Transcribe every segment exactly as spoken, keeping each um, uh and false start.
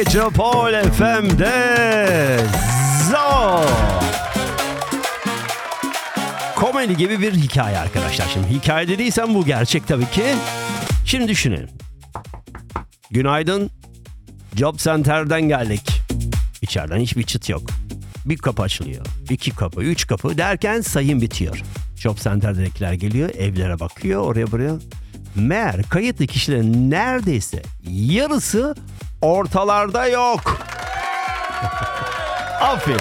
Metropol F M'de Zo. Komedi gibi bir hikaye arkadaşlar. Şimdi hikaye dediysem bu gerçek tabii ki. Şimdi düşünün. Günaydın. Job Center'den geldik. İçeriden hiçbir çıt yok. Bir kapı açılıyor. İki kapı, üç kapı derken sayım bitiyor. Job Center'dakiler geliyor, evlere bakıyor, oraya buraya. Meğer kayıtlı kişilerin neredeyse yarısı ortalarda yok. Aferin.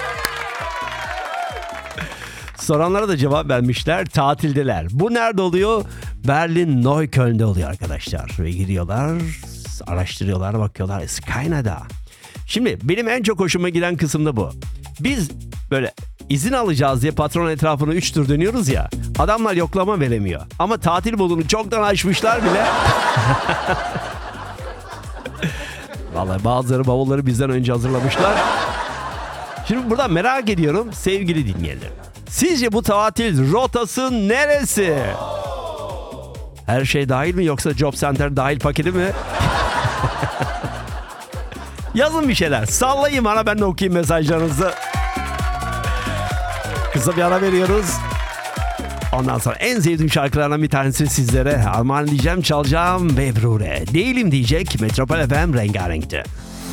Soranlara da cevap vermişler, tatildeler. Bu nerede oluyor? Berlin Neukölln'de oluyor arkadaşlar. Ve gidiyorlar, araştırıyorlar, bakıyorlar. Skyna'da. Şimdi benim en çok hoşuma giden kısım da bu. Biz böyle izin alacağız diye patron etrafını üç tur dönüyoruz ya. Adamlar yoklama veremiyor. Ama tatil bolunu çoktan açmışlar bile. Vallahi bazıları bavulları bizden önce hazırlamışlar. Şimdi burada merak ediyorum sevgili dinleyenler. Sizce bu tatil rotası neresi? Her şey dahil mi yoksa Job Center dahil paketi mi? Yazın bir şeyler. Sallayayım ara, ben de okuyayım mesajlarınızı. Kısa bir ara veriyoruz. Ondan sonra en sevdiğim şarkılardan bir tanesi sizlere armağan diyeceğim, çalacağım. Bebrure. Değilim diyecek. Metropol F M rengarenkti.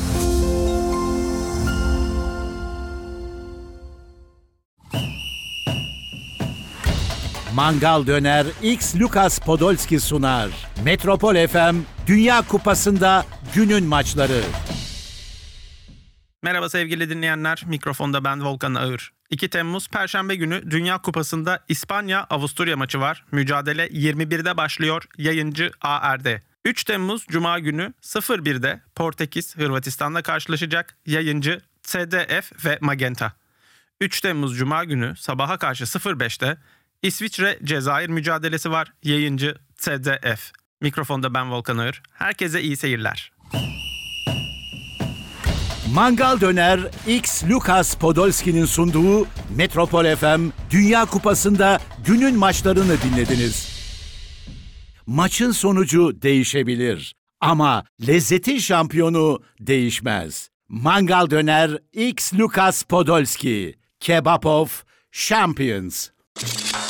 Mangal Döner X Lucas Podolski sunar. Metropol F M Dünya Kupası'nda günün maçları. Merhaba sevgili dinleyenler, mikrofonda ben Volkan Ağır. iki Temmuz Perşembe günü Dünya Kupası'nda İspanya-Avusturya maçı var. Mücadele yirmi birde başlıyor, yayıncı A R D. üç Temmuz Cuma günü sıfır birde Portekiz Hırvatistan'la karşılaşacak, yayıncı S D F ve Magenta. üç Temmuz Cuma günü sabaha karşı sıfır beşte İsviçre-Cezayir mücadelesi var, yayıncı S D F. Mikrofonda ben Volkan Ağır. Herkese iyi seyirler. Mangal Döner X Lucas Podolski'nin sunduğu Metropol F M Dünya Kupası'nda günün maçlarını dinlediniz. Maçın sonucu değişebilir ama lezzetin şampiyonu değişmez. Mangal Döner X Lucas Podolski, Kebab of Champions.